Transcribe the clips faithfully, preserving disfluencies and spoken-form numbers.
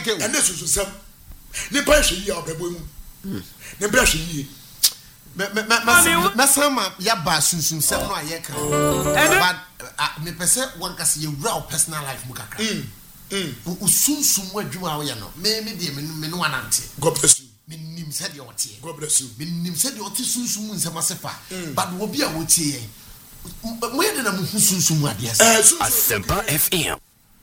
keke and this is some ne pressure yi obebo mu ne pressure yi me me me me sama ya ba sunsun sem no ayeka but me pese one kase ye wura personal life mu kakra mm usunsun mu adwuma wo ye no me me de me me no anante God bless you me nim said you otie God bless you me nim said you otie sunsun mu nsem asefa but wo bia wo tie mo ye na mu sunsun mu ade ase Asempa F M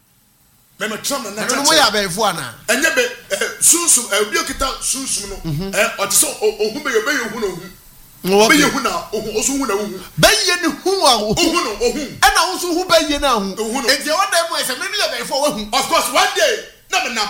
me me tram na na mo ya ba efu ana enye be sunsun e obi okita sunsun no eh o te so ohun be ye be ye hu no hu be ye hu na ohun oso hu na hu be ye ni hu a hu ohun no ohun e na hu so hu be ye na hu e je won dem e se me ya ba efu wa hu of course one day na me nam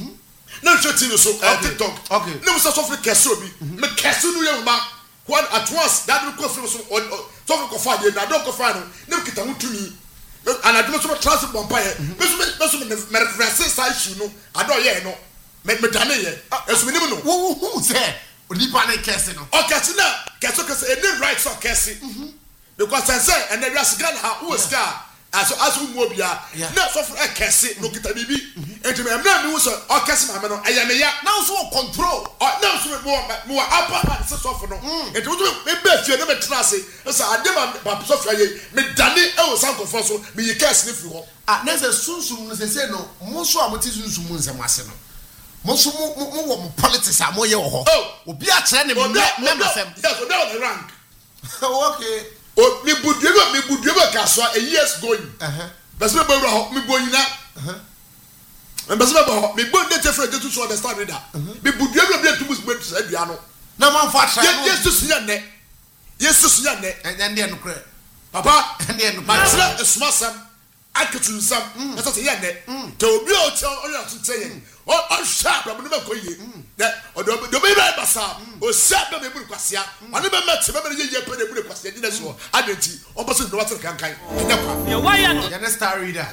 na show TV so TikTok okay na mo so for kese obi me kese no ye ba what at once that will go so so so ko fa dey na don ko fa no na kita hu tumi and I do so transit vampire me so me so me reference sa issue no ado ye no me me dane ye eso me nim no wo hu se onipa na kese no o kese na kese kese any rights of kese because I say and the rest gan ha who star as as who mo bia na so for kese no kita bibi enti me na me wo so o kese ma me no eye me ya now so control now so me mo upper hand so so for no enti wo me be fie na me trase so ade ma so for ye me dane e wo san ko so me ye kese ni fi ho ah na se sunsum no se se no mo so amoti sunsum nsem ase no mo so mo mo wo mo politics a mo ye wo ho obi a kire ne member fam yes o down the rank okay o mi budueba mi budueba ka so a years going eh bese me bawura ho mi boyina eh and bese me ba ho mi bon dey different to so understand reader mi budueba bi atumus gbe to adua no na man fa tra yes to sunya ne yes to sunya ne and dey no kre papa and dey no ma tra esuma sam akatu sam esa se ye ne te obi o che o ya to tell ye o o sharp na me ko ye that o do do be be basa o sharp na me buru kwasia oni be met me be ye ye pe na buru kwasia di na so adenti o boso do water kan kan enya kwa ye why no ye star reader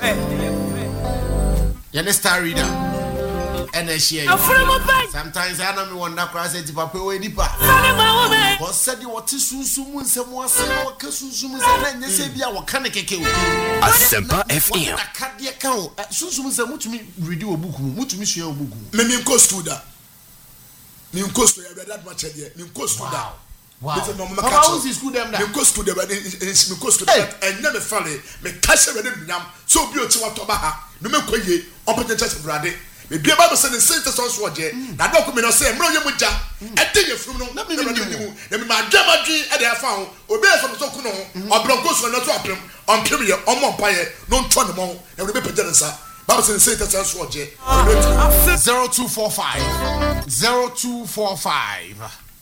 ye star reader and a share sometimes I know me wonder cross it papa we nipa o said you what sunsun mu nsem ase o ka sunsun nsem na nye se bia wo ka ne keke o Asempa F M akade ka o sunsun nsem mutumi read o book mu mutumi sua o book mu me me ko studa me ko studa ya that much there me ko studa wow this no me ka how is school them that me ko studa but me ko studa and never fale me ka se we de nyam so bi o ti wa to ba ha no me ko ye o pe church brade me bia ba say the saint so so je na do ko me no say mro ye muja e de ye frum no na me ni mu na me ma dwa ma dwi e de afa ho obi e so so ku no obronko so na to apem on pem ye o mo mpa ye no ntwa ne mo e we be pagya nsa ba say the saint so so je zero two four five zero two four five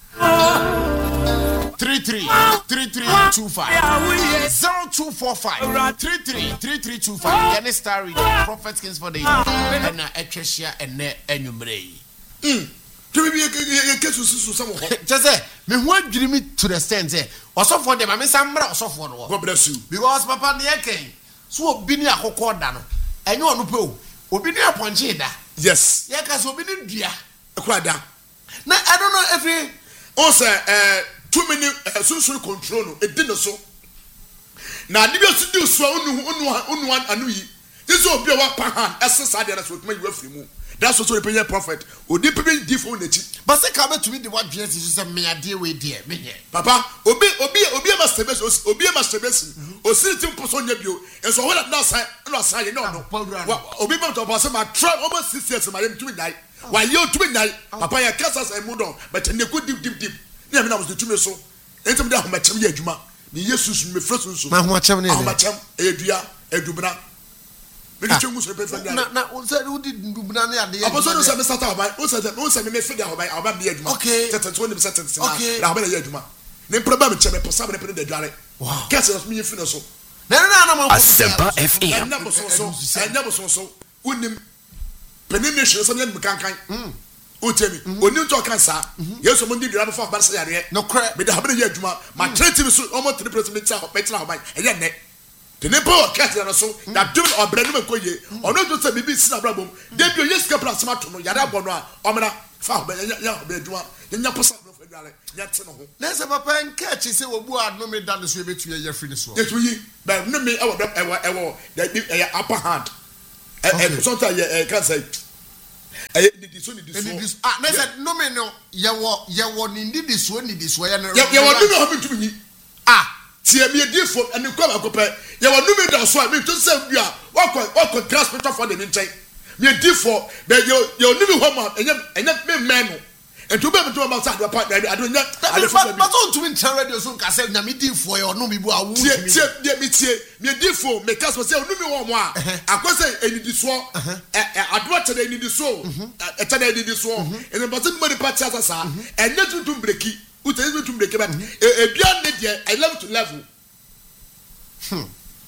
three three three three two five zero two four five three three three three two five. Any star reading Prophet Kings for the and na etresia and enumere. Mm. To be a case to some just say me who adwiri me to the stand say also for them I mean some also for no. God bless you. Because papa ne ken so obi ni akokɔ da no. Enye onu pe o. Obi ni aponche da. Yes. Ye ka so obi ni dua. Ekura da. Na I don't know every on say eh too many social control no e di no so na ni bi o si di so unu unu unu anu yi this obi wa pa han esesa de na so tuma yi wa firi mu that's what the prayer prophet odi pepe di fo na chi but say ka be to me the what dress is say me ade we there me here papa obi obi obi masturbation obi masturbation o si tim poso nya bio enso ho na say na say ye no no obi be to pass ma try almost six years ma yem tumi dai wa ye tumi dai papa ya kasa say mu don but ne go deep deep deep na me na was the tumi so entum da ho ma chem ye adwuma ni yesus me fresh so na ho chem ne ho ma chem e dua edubra me di chem so pe fe na na o say o di dubna na ade aposo no say me start abai o say o say me fe da abai abai me adwuma okay tete twenty percent na na abai ye adwuma ne problem chem me posa me pe da dware wow kase no me fi no so na na na ma Asempa F M na bo so so enya bo so so unim penin nation so nyam kankan mm o temi oni nto kan sa yeso mo ndi dira no fa ba se yare no kre me da habe ye adwuma ma trade so almost three percent me cha pe tira abai eye ne the neighbor kase na so that do obra no ko ye ono to say bibi sina bra bom de bio yes ka pra sma to no yare abo no a omra fa ba ya ya be adwuma nya posa no fa dware nya te no ho na se papa nka chi se obu adno me da no so ebetu ye free so yetu yi ba no me e wo e wo e wo that be upper hand e e sometimes e can say eh didi so didi so didi so ah na said no me no ye wo ye wo ni didi so ni didi so ye no ye wo no ho bitum ni ah tie me di fo ani kwa akopɛ ye wo no me da so a me to say bia wakɔ wakɔ grass picture for the nkyɛn me di fo be ye ye no me ho ma enye enye me men no etu be me to ma sa do pa I don't nya I don't but on to in radio so ka say na me di fo ye no me bu awu tie tie me tie me di fo me ka so say no me wo mo a akɔsɛ enidi so ado akyɛ enidi so ɛkyɛ enidi so ene but no me party asasa enye tutum breki uta is tutum breki but e bia ne de I love to level hmm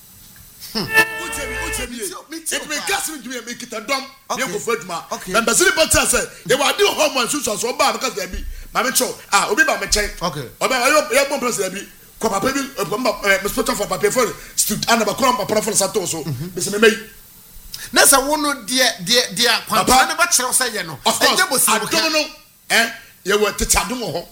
uta mi uta mi it me gas me do me kita dom me go for aduma na basili party say e wa di hormone so so ba because dey bi ma me cho ah obi ba me chen okay obi ya bomb plus dey bi ko papa bi me sponsor for papa for student ana ba ko papa for sato so be se me mei na sa wono de de de kwanta na ba kyerɛ say ye no enje bo si adom no eh ye wo tete adom ho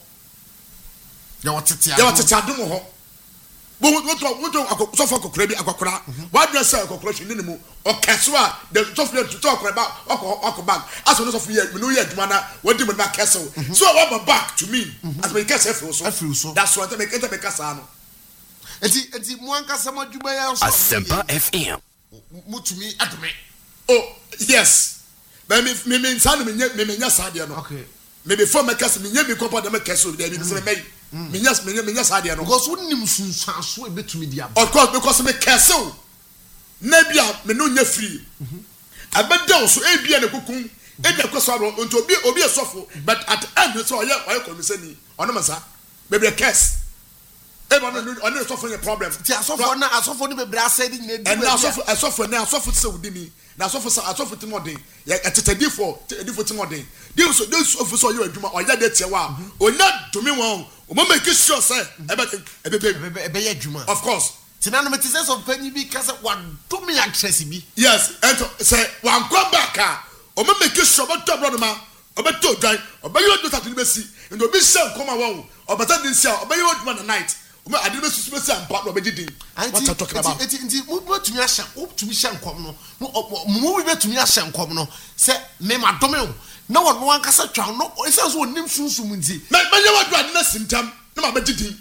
ye wo tete adom ye wo tete adom ho bo wo to wo to so for kokora bi akokora wa dress akokora hwe ne mu o keso a the software to talk about akọ bag aso no software me no ye adwuma na wodi me na keso so I want back to me as me keso feel so that's what make it make kasa no enti enti mo ankasa mo adwuma ya so Asempa F M mutumi adome oh yes but me me me nsa no me me me nya saade no okay me before me keso me nya me kopa de me keso de bi se me me nya me nya me nya saade no because wonnim sunsanso e betumi dia of course because me keso na bia me no nya free abeda so e bia ne kokun e bia kwaso aro nto obi obi esofo but at end so oye oye komisani ono masa be be kes e ba no ono esofo any problem ti asofo na asofo ni bebre asedi nyina di and asofo asofo na asofo se wudini na asofo sa asofo timodin ya etetedi for edifo timodin di so di so so oye adwuma oye de tie wa onya domi won o mo make sure say e be e be e be ye adwuma of course tinana metizes of penny bi kasa wa do me actress bi yes and say wan come back ah o me make sure but to bro ma o be to dwan o be you do that be si and obi shan come awon o better din sia o be you do na night o me ade be susu be si ampa no be gidi what you talking about enti enti mo tumi ahya o tumi hya nkom no mo mo be tumi ahya nkom no se me ma do me na won wan kasa twa no e se so onim sunsum nti me me ye wadu ade na simtam na ma be gidi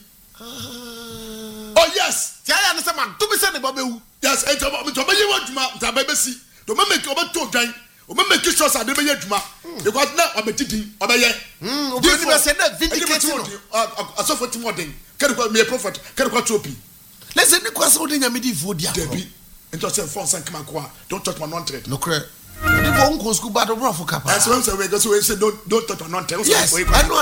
oh yes tiaya no se man to be se ne babewu yes e to me to be you adwuma ta be be si to me make o be to dwan o me make sure say de be adwuma because na o be gidi o be ye mm o be ni be se na vindicate no asofo timodin kere kwa me prophet kere kwa tropi let's say ni kwa so de nyame di vo dia debi into say phone san come kwa don't touch my non-trade no cre ni vo nko school bad bro for kapa that's what I'm saying we go so we say don't don't touch my non-trade yes I know